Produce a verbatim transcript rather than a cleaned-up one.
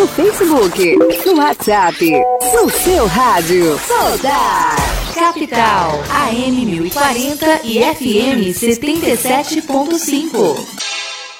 no Facebook, no WhatsApp, no seu rádio. Soldar. Capital, A M mil e quarenta e F M setenta e sete ponto cinco.